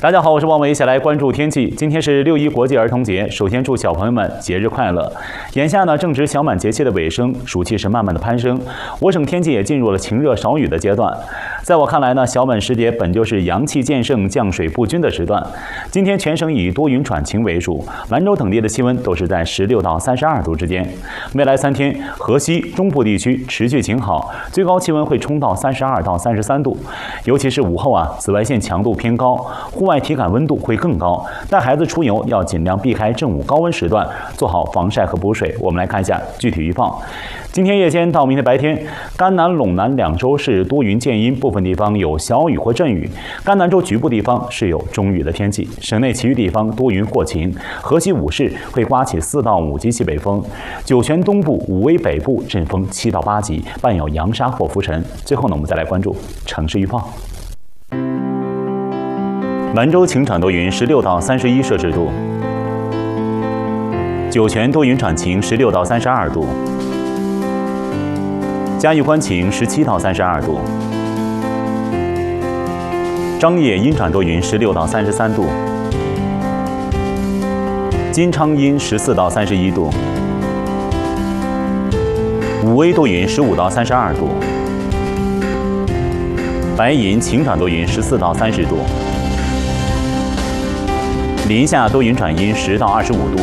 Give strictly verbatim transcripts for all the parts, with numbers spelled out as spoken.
大家好，我是汪伟，一起来关注天气。今天是六一国际儿童节，首先祝小朋友们节日快乐。眼下呢，正值小满节气的尾声，暑气是慢慢的攀升，我省天气也进入了晴热少雨的阶段。在我看来呢，小满时节本就是阳气渐盛、降水不均的时段。今天全省以多云转晴为主，兰州等地的气温都是在十六到三十二度之间。未来三天，河西、中部地区持续晴好，最高气温会冲到三十二到三十三度。尤其是午后啊，紫外线强度偏高，户外体感温度会更高。带孩子出游要尽量避开正午高温时段，做好防晒和补水。我们来看一下具体预报。今天夜间到明天白天，甘南、陇南两州是多云见阴，部分地方有小雨或阵雨。甘南州局部地方是有中雨的天气，省内其余地方多云或晴。河西五市会刮起四到五级西北风，酒泉东部、武威北部阵风七到八级，伴有扬沙或浮尘。最后呢，我们再来关注城市预报。兰州晴转多云，十六到三十一摄氏度；酒泉多云转晴，十六到三十二度；嘉峪关晴，十七到三十二度；张掖阴转多云，十六到三十三度；金昌阴，十四到三十一度；武威多云，十五到三十二度；白银晴转多云，十四到三十度；临夏多云转阴，十到二十五度；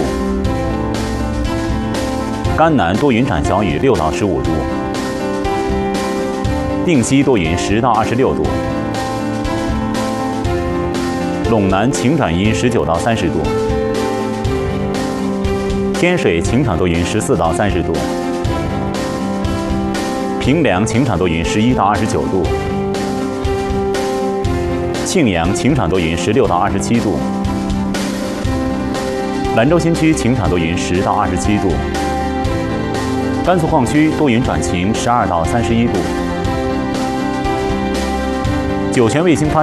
甘南多云转小雨，六到十五度；定西多云，十到二十六度；陇南晴转阴，十九到三十度；天水晴转多云，十四到三十度；平凉晴转多云，十一到二十九度；庆阳晴转多云，十六到二十七度；兰州新区晴转多云，十到二十七度；甘肃矿区多云转晴，十二到三十一度；酒泉卫星发